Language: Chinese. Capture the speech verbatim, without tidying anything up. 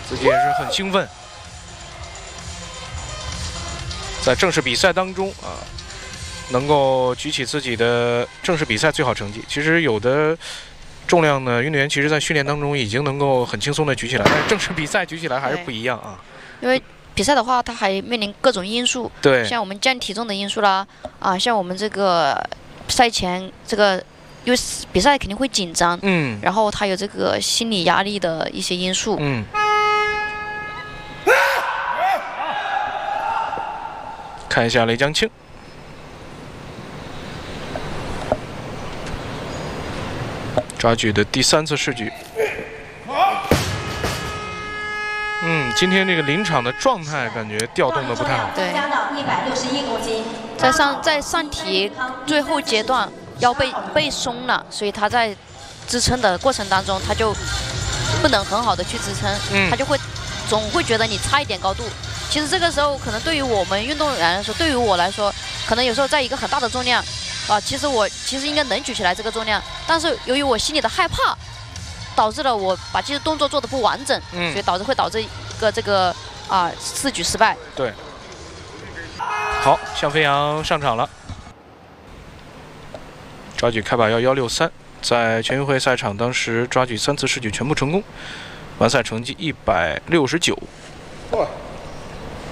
自己也是很兴奋。在正式比赛当中啊，能够举起自己的正式比赛最好成绩。其实有的重量呢，运动员其实在训练当中已经能够很轻松的举起来，但是正式比赛举起来还是不一样啊。 因为比赛的话，它还面临各种因素， 对， 像我们降体重的因素啦，啊，像我们这个赛前这个。 因为比赛肯定会紧张， 嗯， 然后他有这个心理压力的一些因素， 嗯。看一下雷江庆，抓举的第三次试举。嗯，今天这个临场的状态感觉调动的不太好。 对， 加到一百六十一公斤， 在上在上提最后阶段。 腰被被松了，所以他在支撑的过程当中，他就不能很好的去支撑， 嗯、 他就会总会觉得你差一点高度。其实这个时候，可能对于我们运动员来说，对于我来说，可能有时候在一个很大的重量，啊，其实我其实应该能举起来这个重量，但是由于我心里的害怕，导致了我把这些动作做的不完整， 嗯、 所以导致会导致一个这个啊试举失败。 对。好，向飞扬上场了。 抓举开把要幺六三，在全运会赛场当时抓举三次试举全部成功，完赛成绩一百六十九。哇！